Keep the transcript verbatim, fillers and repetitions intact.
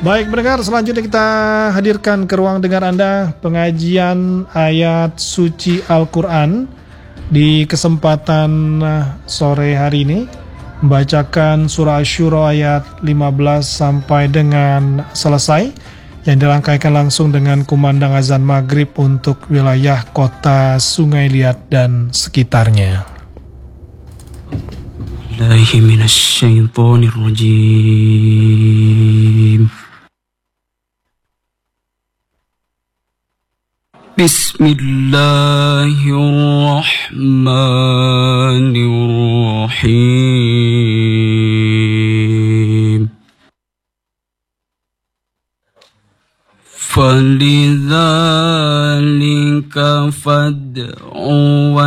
Baik pendengar, selanjutnya kita hadirkan ke ruang dengar Anda pengajian ayat suci Al-Quran di kesempatan sore hari ini, membacakan surah Asy-Syura ayat lima belas sampai dengan selesai, yang dirangkaikan langsung dengan kumandang azan maghrib untuk wilayah kota Sungai Liat dan sekitarnya. Billahi minasyaitonir rajim. Bismillahirrahmanirrahim. Falidzalika fad'u